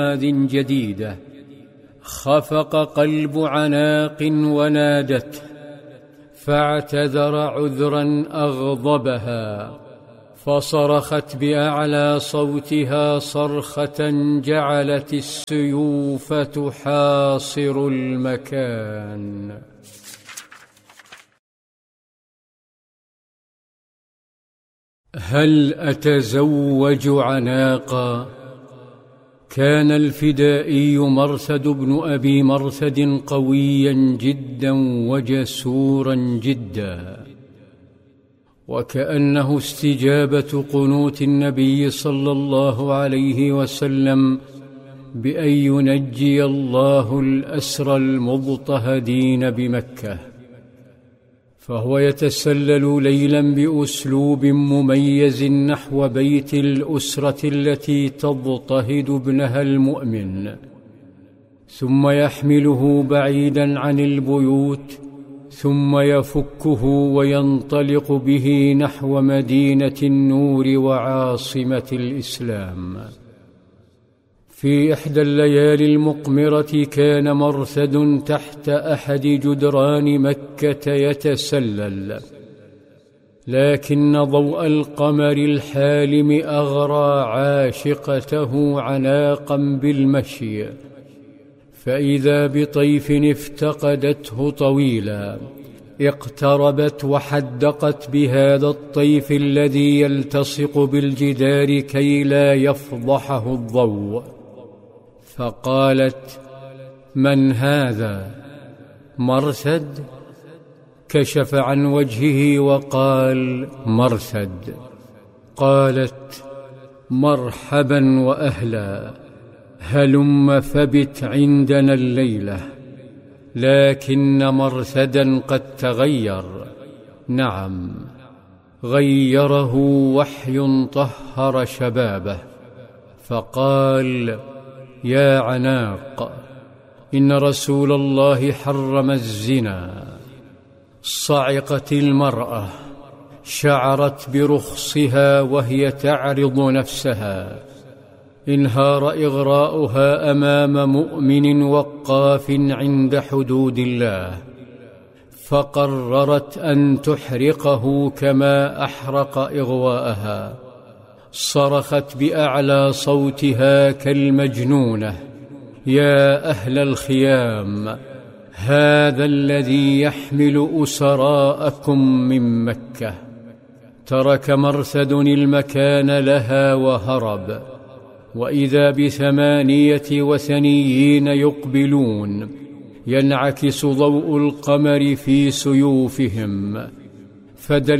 جديدة. خفق قلب عناق ونادته، فاعتذر عذرا أغضبها، فصرخت بأعلى صوتها صرخة جعلت السيوف تحاصر المكان. هل أتزوج عناقا؟ كان الفدائي مرثد بن أبي مرثد قويا جدا وجسورا جدا، وكأنه استجابة قنوت النبي صلى الله عليه وسلم بأن ينجي الله الأسرى المضطهدين بمكة. فهو يتسلل ليلا بأسلوب مميز نحو بيت الأسرة التي تضطهد ابنها المؤمن، ثم يحمله بعيدا عن البيوت، ثم يفكه وينطلق به نحو مدينة النور وعاصمة الإسلام. في إحدى الليالي المقمرة كان مرثد تحت أحد جدران مكة يتسلل، لكن ضوء القمر الحالم أغرى عاشقته عناقا بالمشي، فإذا بطيف افتقدته طويلا، اقتربت وحدقت بهذا الطيف الذي يلتصق بالجدار كي لا يفضحه الضوء، فقالت: من هذا؟ مرثد. كشف عن وجهه وقال: مرثد. قالت: مرحبا وأهلا، هلم فبت عندنا الليلة. لكن مرثدا قد تغير. نعم، غيره وحي طهر شبابه، فقال: يا عناق، إن رسول الله حرم الزنا. صعقت المرأة، شعرت برخصها وهي تعرض نفسها، انهار إغراؤها أمام مؤمن وقاف عند حدود الله، فقررت أن تحرقه كما أحرق إغواءها. صرخت بأعلى صوتها كالمجنونة: يا أهل الخيام، هذا الذي يحمل أسراءكم من مكة. ترك مرثد المكان لها وهرب، وإذا ب8 وثنيين يقبلون، ينعكس ضوء القمر في سيوفهم، فدل